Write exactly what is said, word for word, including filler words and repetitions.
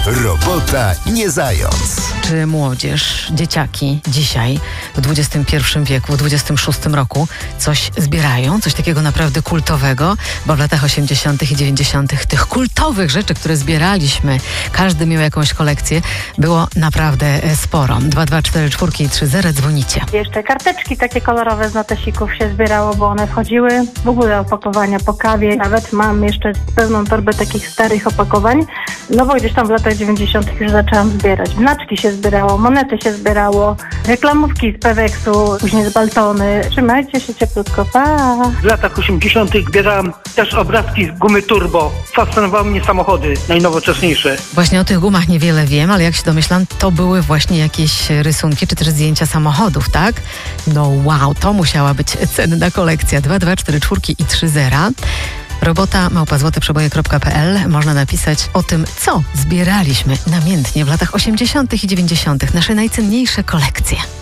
Robota nie zając. Czy młodzież, dzieciaki dzisiaj w dwudziestym pierwszym wieku, w dwudziestym szóstym roku coś zbierają? Coś takiego naprawdę kultowego? Bo w latach osiemdziesiątych i dziewięćdziesiątych tych kultowych rzeczy, które zbieraliśmy, każdy miał jakąś kolekcję, było naprawdę sporo. dwa dwa cztery cztery i trzy zero dzwonicie. Jeszcze karteczki takie kolorowe z notesików się zbierało, bo one wchodziły w ogóle opakowania po kawie. Nawet mam jeszcze pełną torbę takich starych opakowań. No bo gdzieś tam w latach dziewięćdziesiątych już zaczęłam zbierać. Znaczki się zbierało, monety się zbierało, reklamówki z Peweksu, później z Baltony. Trzymajcie się cieplutko, pa! W latach osiemdziesiątych zbierałam też obrazki z gumy turbo. Fascynowały mnie samochody najnowocześniejsze. Właśnie o tych gumach niewiele wiem, ale jak się domyślam, to były właśnie jakieś rysunki czy też zdjęcia samochodów, tak? No wow, to musiała być cenna kolekcja. dwa dwa cztery cztery i trzy zero. Robota małpa złote przeboje kropka pe el. Można napisać o tym, co zbieraliśmy namiętnie w latach osiemdziesiątych i dziewięćdziesiątych. Nasze najcenniejsze kolekcje.